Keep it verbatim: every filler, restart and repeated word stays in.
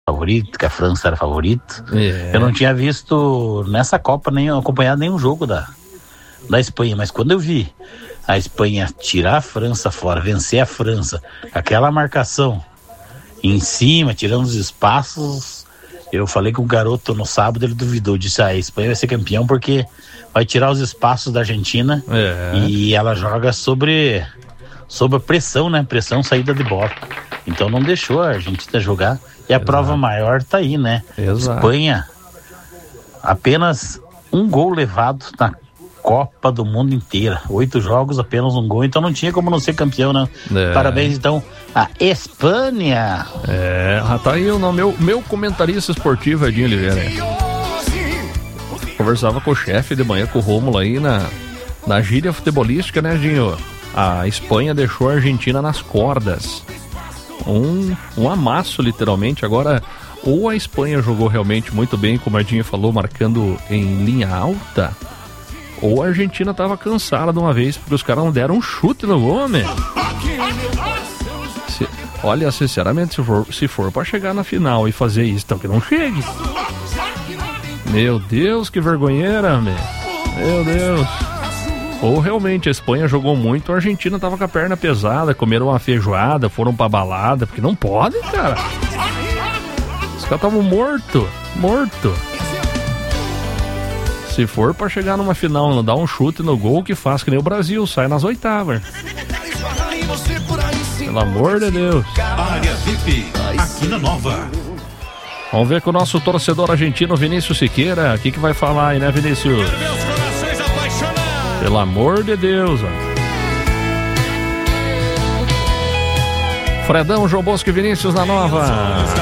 favorito, que a França era favorito. É. Eu não tinha visto nessa Copa, nem acompanhado nenhum jogo da, da Espanha, mas quando eu vi a Espanha tirar a França fora, vencer a França, aquela marcação em cima, tirando os espaços, eu falei com o garoto no sábado, ele duvidou, disse, ah, a Espanha vai ser campeão porque vai tirar os espaços da Argentina É. e ela joga sobre, sobre pressão, né? Pressão, saída de bola. Então não deixou a Argentina jogar. E a Exato. prova maior tá aí, né? Exato. Espanha, apenas um gol levado na Copa do Mundo inteira. Oito jogos, apenas um gol. Então não tinha como não ser campeão, né? É. Parabéns, então, a Espanha. É, tá aí o meu, meu comentarista esportivo, Edinho Oliveira. Conversava com o chefe de manhã, com o Rômulo aí na, na gíria futebolística, né, Edinho? A Espanha deixou a Argentina nas cordas. Um, um amasso, literalmente. Agora, ou a Espanha jogou realmente muito bem, como a Edinho falou, marcando em linha alta, ou a Argentina tava cansada de uma vez, porque os caras não deram um chute no gol, né? Se, olha, sinceramente, se for, se for pra chegar na final e fazer isso, então que não chegue. Meu Deus, que vergonheira, meu. Meu Deus. Ou realmente a Espanha jogou muito, a Argentina tava com a perna pesada, comeram uma feijoada, foram pra balada, porque não pode, cara. Os caras estavam morto, morto. Se for pra chegar numa final, não dá um chute no gol, que faz que nem o Brasil, sai nas oitavas. Pelo amor de Deus. Área V I P, aqui na Nova. Vamos ver com o nosso torcedor argentino Vinícius Siqueira. O que, que vai falar aí, né, Vinícius? Pelo amor de Deus, ó. Fredão, João Bosco e Vinícius na Nova.